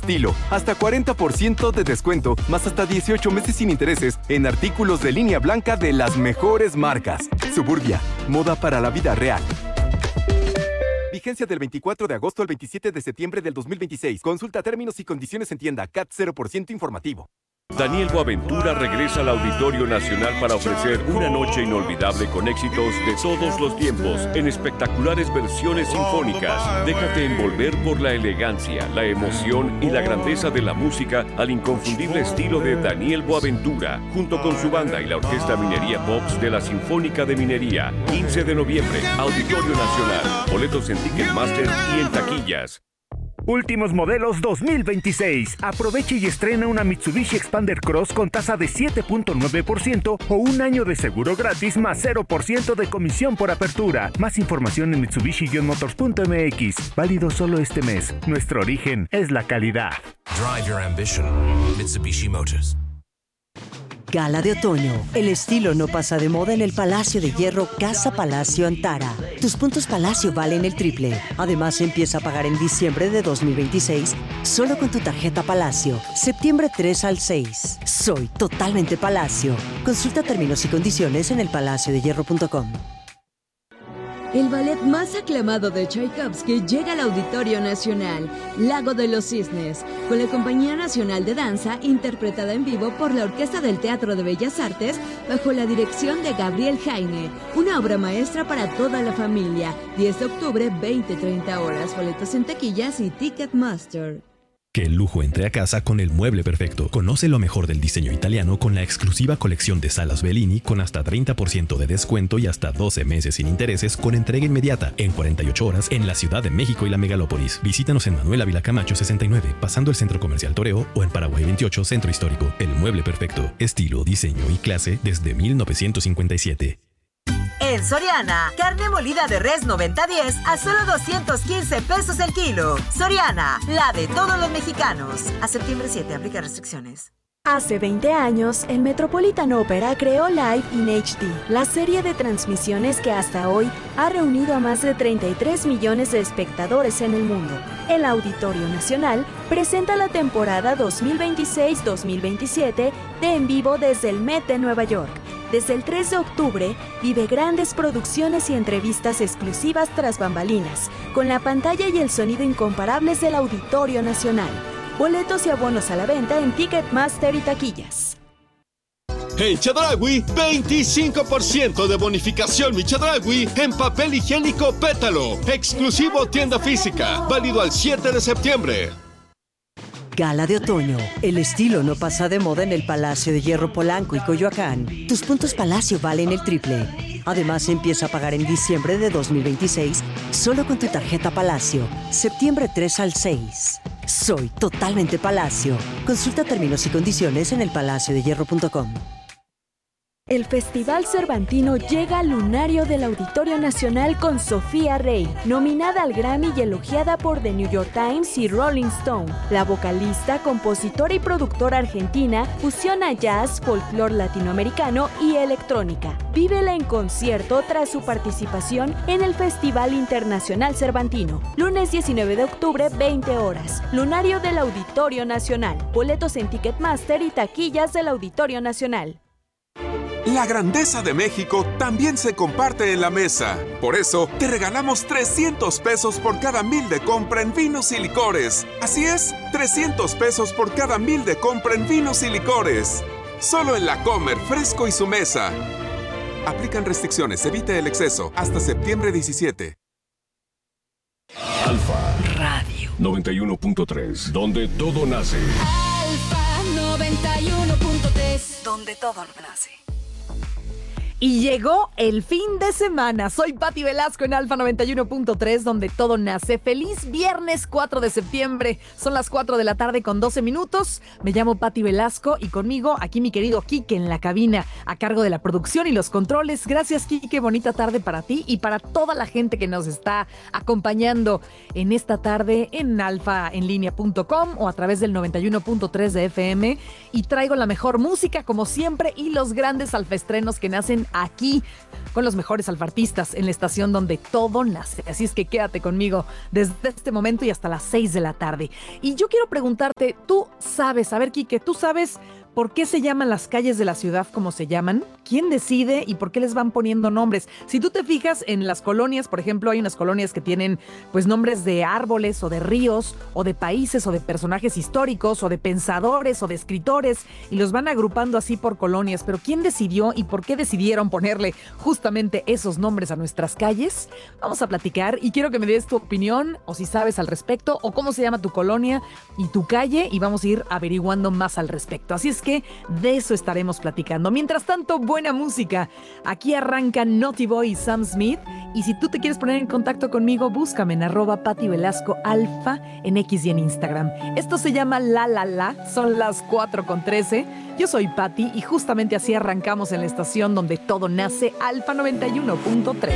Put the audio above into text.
estilo. Hasta 40% de descuento, más hasta 18 meses sin intereses en artículos de línea blanca de las mejores marcas. Suburbia, moda para la vida real. Vigencia del 24 de agosto al 27 de septiembre del 2026. Consulta términos y condiciones en tienda. CAT 0% informativo. Daniel Boaventura regresa al Auditorio Nacional para ofrecer una noche inolvidable con éxitos de todos los tiempos en espectaculares versiones sinfónicas. Déjate envolver por la elegancia, la emoción y la grandeza de la música al inconfundible estilo de Daniel Boaventura, junto con su banda y la Orquesta Minería Pops de la Sinfónica de Minería. 15 de noviembre, Auditorio Nacional. Boletos en Ticketmaster y en taquillas. Últimos modelos 2026. Aproveche y estrena una Mitsubishi Expander Cross con tasa de 7.9% o un año de seguro gratis más 0% de comisión por apertura. Más información en Mitsubishi-motors.mx. Válido solo este mes. Nuestro origen es la calidad. Drive your ambition. Mitsubishi Motors. Gala de otoño. El estilo no pasa de moda en el Palacio de Hierro Casa Palacio Antara. Tus puntos Palacio valen el triple. Además, empieza a pagar en diciembre de 2026 solo con tu tarjeta Palacio. Septiembre 3 al 6. Soy totalmente Palacio. Consulta términos y condiciones en elpalaciodehierro.com. El ballet más aclamado de Tchaikovsky llega al Auditorio Nacional, Lago de los Cisnes, con la Compañía Nacional de Danza, interpretada en vivo por la Orquesta del Teatro de Bellas Artes, bajo la dirección de Gabriel Jaime. Una obra maestra para toda la familia. 10 de octubre, 20-30 horas. Boletos en taquillas y Ticketmaster. Que el lujo entre a casa con el mueble perfecto. Conoce lo mejor del diseño italiano con la exclusiva colección de salas Bellini con hasta 30% de descuento y hasta 12 meses sin intereses con entrega inmediata en 48 horas en la Ciudad de México y la Megalópolis. Visítanos en Manuel Ávila Camacho 69, pasando el Centro Comercial Toreo, o en Paraguay 28, Centro Histórico. El mueble perfecto. Estilo, diseño y clase desde 1957. En Soriana, carne molida de res 90-10 a solo 215 pesos el kilo. Soriana, la de todos los mexicanos. A septiembre 7, aplica restricciones. Hace 20 años, el Metropolitan Opera creó Live in HD, la serie de transmisiones que hasta hoy ha reunido a más de 33 millones de espectadores en el mundo. El Auditorio Nacional presenta la temporada 2026-2027 de En Vivo desde el Met de Nueva York. Desde el 3 de octubre, vive grandes producciones y entrevistas exclusivas tras bambalinas, con la pantalla y el sonido incomparables del Auditorio Nacional. Boletos y abonos a la venta en Ticketmaster y taquillas. En Chedraui, 25% de bonificación mi Chedraui en papel higiénico Pétalo. Exclusivo tienda física, válido al 7 de septiembre. Gala de otoño. El estilo no pasa de moda en el Palacio de Hierro Polanco y Coyoacán. Tus puntos Palacio valen el triple. Además, empieza a pagar en diciembre de 2026 solo con tu tarjeta Palacio. Septiembre 3 al 6. Soy totalmente Palacio. Consulta términos y condiciones en elpalaciodehierro.com. El Festival Cervantino llega al lunario del Auditorio Nacional con Sofía Rey, nominada al Grammy y elogiada por The New York Times y Rolling Stone. La vocalista, compositora y productora argentina fusiona jazz, folclore latinoamericano y electrónica. Vívela en concierto tras su participación en el Festival Internacional Cervantino. Lunes 19 de octubre, 20 horas. Lunario del Auditorio Nacional. Boletos en Ticketmaster y taquillas del Auditorio Nacional. La grandeza de México también se comparte en la mesa. Por eso, te regalamos 300 pesos por cada 1,000 de compra en vinos y licores. Así es, 300 pesos por cada 1,000 de compra en vinos y licores. Solo en La Comer, Fresco y Su Mesa. Aplican restricciones, evite el exceso. Hasta septiembre 17. Alfa Radio 91.3, donde todo nace. Alfa 91.3, donde todo nace. Y llegó el fin de semana. Soy Pati Velasco en Alfa 91.3, donde todo nace. Feliz viernes 4 de septiembre. Son las 4 de la tarde con 12 minutos. Me llamo Pati Velasco y conmigo aquí mi querido Quique en la cabina, a cargo de la producción y los controles. Gracias, Quique. Bonita tarde para ti y para toda la gente que nos está acompañando en esta tarde en alfaenlinea.com o a través del 91.3 de FM. Y traigo la mejor música, como siempre, y los grandes alfaestrenos que nacen aquí con los mejores alfartistas en la estación donde todo nace. Así es que quédate conmigo desde este momento y hasta las 6 de la tarde. Y yo quiero preguntarte, ¿tú sabes, a ver, Quique, ¿tú sabes por qué se llaman las calles de la ciudad como se llaman? ¿Quién decide y por qué les van poniendo nombres? Si tú te fijas en las colonias, por ejemplo, hay unas colonias que tienen pues nombres de árboles o de ríos o de países o de personajes históricos o de pensadores o de escritores y los van agrupando así por colonias. Pero ¿quién decidió y por qué decidieron ponerle justamente esos nombres a nuestras calles? Vamos a platicar y quiero que me des tu opinión o si sabes al respecto o cómo se llama tu colonia y tu calle y vamos a ir averiguando más al respecto. Así es que de eso estaremos platicando. Mientras tanto, buena música. Aquí arrancan Naughty Boy y Sam Smith. Y si tú te quieres poner en contacto conmigo, búscame en @PattyVelascoAlfa en X y en Instagram. Esto se llama La La La. Son las 4:13. Yo soy Patty y justamente así arrancamos en la estación donde todo nace, Alfa 91.3.